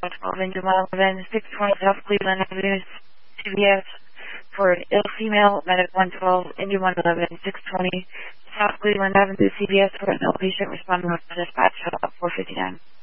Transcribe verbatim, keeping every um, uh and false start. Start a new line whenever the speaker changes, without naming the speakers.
one twelve India one eleven, six twenty South Cleveland Avenue, C V S for an ill female, medic one twelve India one eleven, six twenty South Cleveland Avenue, C V S for an ill patient responding with dispatch at four fifty-nine.